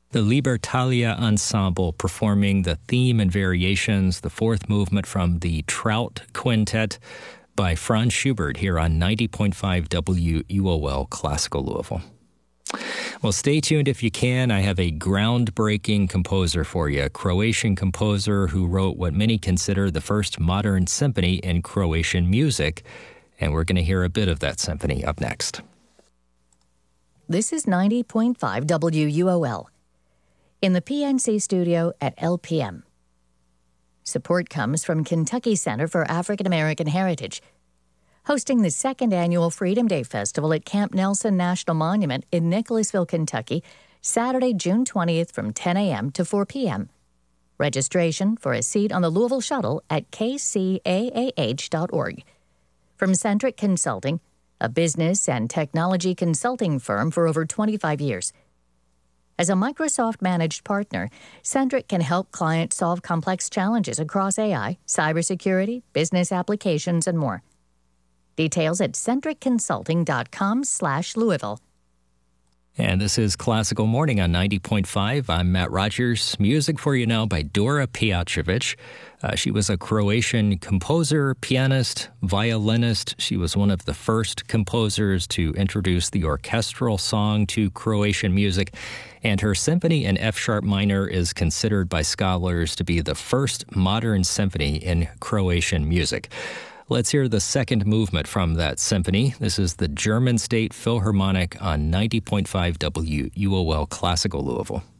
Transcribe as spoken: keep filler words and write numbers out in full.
The Libertalia Ensemble performing the theme and variations, the fourth movement from the Trout Quintet by Franz Schubert here on ninety point five W U O L Classical Louisville. Well, stay tuned if you can. I have a groundbreaking composer for you, a Croatian composer who wrote what many consider the first modern symphony in Croatian music, and we're going to hear a bit of that symphony up next. This is ninety point five W U O L. In the P N C studio at L P M. Support comes from Kentucky Center for African American Heritage, hosting the second annual Freedom Day Festival at Camp Nelson National Monument in Nicholasville, Kentucky, Saturday, June twentieth from ten a.m. to four p.m. Registration for a seat on the Louisville Shuttle at k c a a h dot org. From Centric Consulting, a business and technology consulting firm for over twenty-five years. As a Microsoft-managed partner, Centric can help clients solve complex challenges across A I, cybersecurity, business applications, and more. Details at centric consulting dot com slash Louisville. And this is Classical Morning on ninety point five. I'm Matt Rogers. Music for you now by Dora Pejacevic. Uh, she was a Croatian composer, pianist, violinist. She was one of the first composers to introduce the orchestral song to Croatian music. And her symphony in F-sharp minor is considered by scholars to be the first modern symphony in Croatian music. Let's hear the second movement from that symphony. This is the German State Philharmonic on ninety point five W U O L Classical Louisville.